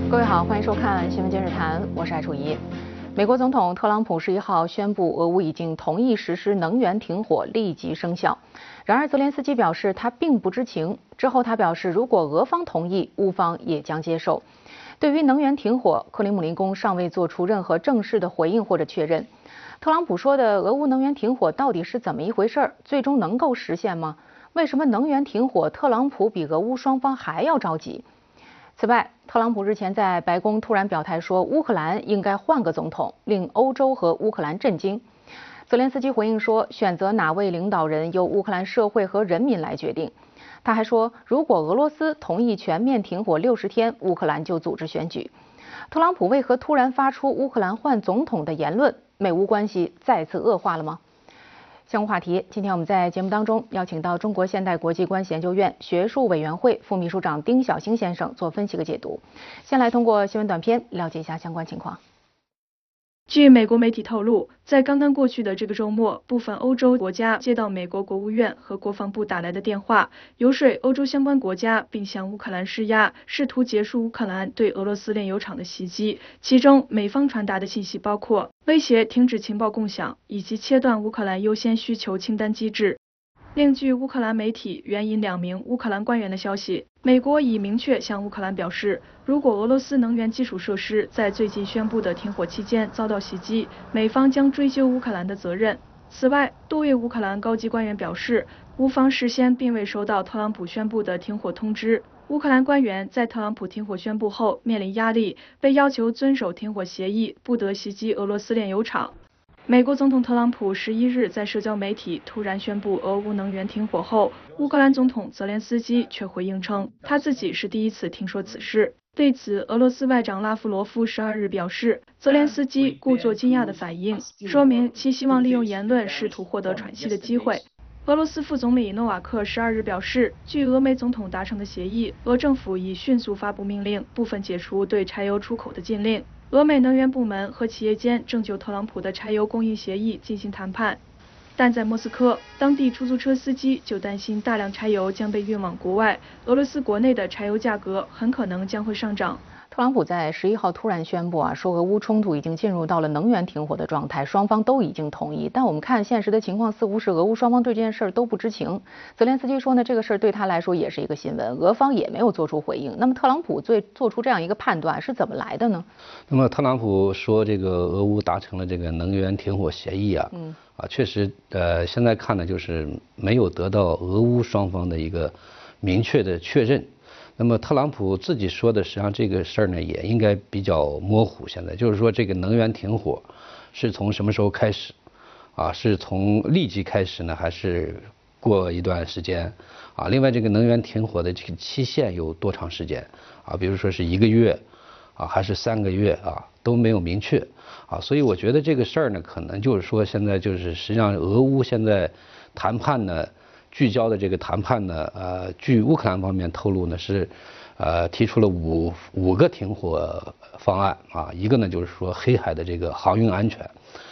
各位好，欢迎收看《新闻今日谈》，我是艾楚怡。美国总统特朗普11号宣布，俄乌已经同意实施能源停火，立即生效。然而，泽连斯基表示他并不知情。之后，他表示，如果俄方同意，乌方也将接受。对于能源停火，克里姆林宫尚未做出任何正式的回应或者确认。特朗普说的俄乌能源停火到底是怎么一回事？最终能够实现吗？为什么能源停火，特朗普比俄乌双方还要着急？此外，特朗普日前在白宫突然表态说，乌克兰应该换个总统，令欧洲和乌克兰震惊。泽连斯基回应说，选择哪位领导人由乌克兰社会和人民来决定。他还说，如果俄罗斯同意全面停火60天，乌克兰就组织选举。特朗普为何突然发出乌克兰换总统的言论？美乌关系再次恶化了吗？相关话题，今天我们在节目当中邀请到中国现代国际关系研究院学术委员会副秘书长丁晓星先生做分析和解读。先来通过新闻短片了解一下相关情况。 据美国媒体透露，在刚刚过去的这个周末，部分欧洲国家接到美国国务院和国防部打来的电话，游说欧洲相关国家，并向乌克兰施压，试图结束乌克兰对俄罗斯炼油厂的袭击。其中，美方传达的信息包括威胁停止情报共享，以及切断乌克兰优先需求清单机制。另据乌克兰媒体援引2名乌克兰官员的消息，美国已明确向乌克兰表示，如果俄罗斯能源基础设施在最近宣布的停火期间遭到袭击，美方将追究乌克兰的责任。此外，多位乌克兰高级官员表示，乌方事先并未收到特朗普宣布的停火通知。乌克兰官员在特朗普停火宣布后面临压力，被要求遵守停火协议，不得袭击俄罗斯炼油厂。美国总统特朗普11日在社交媒体突然宣布俄乌能源停火后，乌克兰总统泽连斯基却回应称，他自己是第一次听说此事。对此，俄罗斯外长拉夫罗夫12日表示，泽连斯基故作惊讶的反应，说明其希望利用言论试图获得喘息的机会。俄罗斯副总理诺瓦克12日表示，据俄美总统达成的协议，俄政府已迅速发布命令，部分解除对柴油出口的禁令。俄美能源部门和企业间正就特朗普的柴油供应协议进行谈判，但在莫斯科，当地出租车司机就担心大量柴油将被运往国外，俄罗斯国内的柴油价格很可能将会上涨。 特朗普在11号突然宣布说俄乌冲突已经进入到了能源停火的状态，双方都已经同意。但我们看现实的情况，似乎是俄乌双方对这件事都不知情。泽连斯基说呢，这个事对他来说也是一个新闻，俄方也没有做出回应。那么特朗普做出这样一个判断是怎么来的呢？ 那么特朗普说这个俄乌达成了这个能源停火协议确实现在看呢就是没有得到俄乌双方的一个明确的确认。那么特朗普自己说的，实际上这个事儿呢也应该比较模糊。现在就是说，这个能源停火是从什么时候开始？是从立即开始呢，还是过一段时间？另外，这个能源停火的这个期限有多长时间？比如说是1个月，还是3个月都没有明确。所以我觉得这个事儿呢，可能就是说现在就是实际上俄乌现在谈判呢。聚焦的这个谈判呢，据乌克兰方面透露呢是，提出了五个停火方案一个呢就是说黑海的这个航运安全，